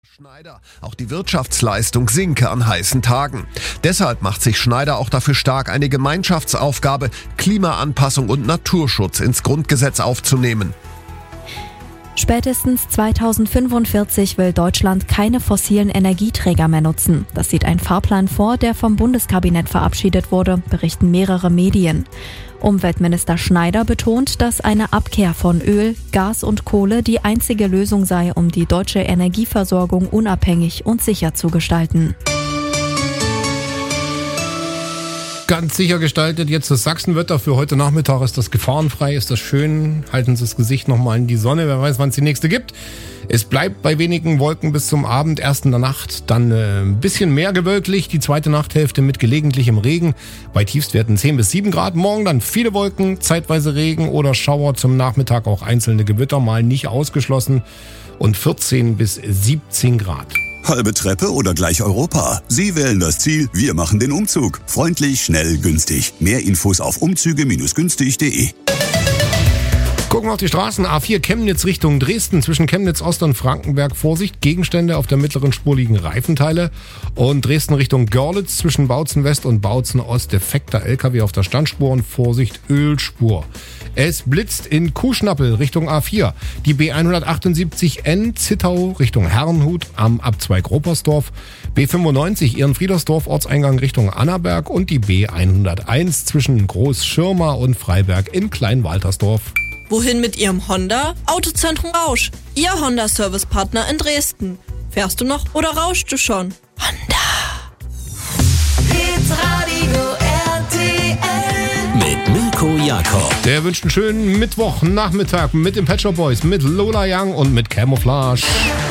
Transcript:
Schneider. Auch die Wirtschaftsleistung sinke an heißen Tagen. Deshalb macht sich Schneider auch dafür stark, eine Gemeinschaftsaufgabe, Klimaanpassung und Naturschutz ins Grundgesetz aufzunehmen. Spätestens 2045 will Deutschland keine fossilen Energieträger mehr nutzen. Das sieht ein Fahrplan vor, der vom Bundeskabinett verabschiedet wurde, berichten mehrere Medien. Umweltminister Schneider betont, dass eine Abkehr von Öl, Gas und Kohle die einzige Lösung sei, um die deutsche Energieversorgung unabhängig und sicher zu gestalten. Ganz sicher gestaltet jetzt das Sachsenwetter. Für heute Nachmittag ist das gefahrenfrei, ist das schön. Halten Sie das Gesicht nochmal in die Sonne, wer weiß, wann es die nächste gibt. Es bleibt bei wenigen Wolken bis zum Abend, erst in der Nacht, dann ein bisschen mehr gewölklich, die zweite Nachthälfte mit gelegentlichem Regen. Bei Tiefstwerten 10 bis 7 Grad, morgen dann viele Wolken, zeitweise Regen oder Schauer, zum Nachmittag auch einzelne Gewitter, mal nicht ausgeschlossen und 14 bis 17 Grad. Halbe Treppe oder gleich Europa? Sie wählen das Ziel, wir machen den Umzug. Freundlich, schnell, günstig. Mehr Infos auf umzüge-günstig.de. Gucken wir auf die Straßen. A4 Chemnitz Richtung Dresden. Zwischen Chemnitz Ost und Frankenberg Vorsicht. Gegenstände auf der mittleren Spur liegen Reifenteile. Und Dresden Richtung Görlitz zwischen Bautzen West und Bautzen Ost defekter LKW auf der Standspur und Vorsicht Ölspur. Es blitzt in Kuhschnappel Richtung A4. Die B178N Zittau Richtung Herrnhut am Abzweig Ropersdorf. B95 Ehrenfriedersdorf Ortseingang Richtung Annaberg und die B101 zwischen Großschirma und Freiberg in Kleinwaltersdorf. Wohin mit Ihrem Honda? Autozentrum Rausch, Ihr Honda-Service-Partner in Dresden. Fährst du noch oder rauschst du schon? Honda. Hitradio RTL mit Mirko Jakob. Der wünscht einen schönen Mittwochnachmittag mit den Pet Shop Boys, mit Lola Young und mit Camouflage.